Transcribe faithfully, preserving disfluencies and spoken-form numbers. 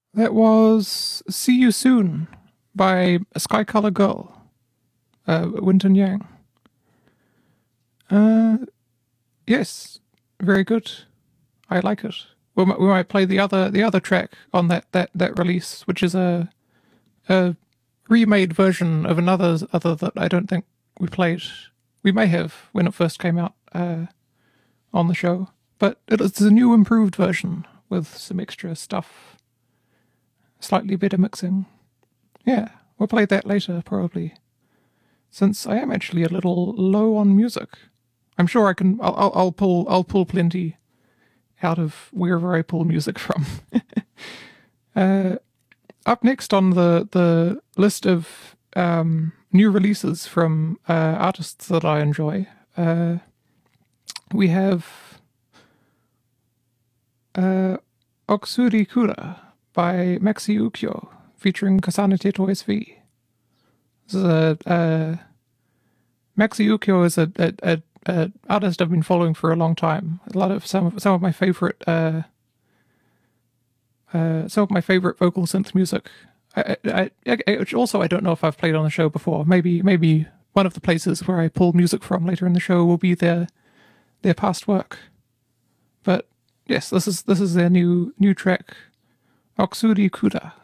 That was See You Soon by Sky Color Girl, uh, Winton Yang. Uh, yes, very good. I like it. We might, we might play the other the other track on that, that, that release, which is a a remade version of another other that I don't think we played. We may have when it first came out uh, on the show, but it's a new improved version with some extra stuff, slightly better mixing. Yeah, we'll play that later probably, since I am actually a little low on music. I'm sure I can. I'll, I'll, I'll pull. I'll pull plenty out of wherever I pull music from. uh, up next on the the list of um, new releases from uh, artists that I enjoy, uh, we have uh, Oksuri Kura by Maxi Ukyo featuring Kasane Teto S V. This is a, uh, Maxi Ukyo is a, a, a, a artist I've been following for a long time. A lot of some of, some of my favorite uh, uh, some of my favorite vocal synth music. I, I, I, which also I don't know if I've played on the show before. Maybe maybe one of the places where I pull music from later in the show will be their their past work. But yes, this is this is their new new track, Oksuri Kuda.